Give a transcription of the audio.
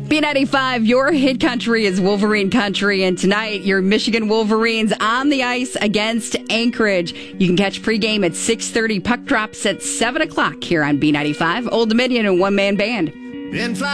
B95, your hit country is Wolverine country, and tonight your Michigan Wolverines on the ice against Anchorage. You can catch pregame at 6:30, puck drops at 7 o'clock here on B95. Old Dominion and one-man band.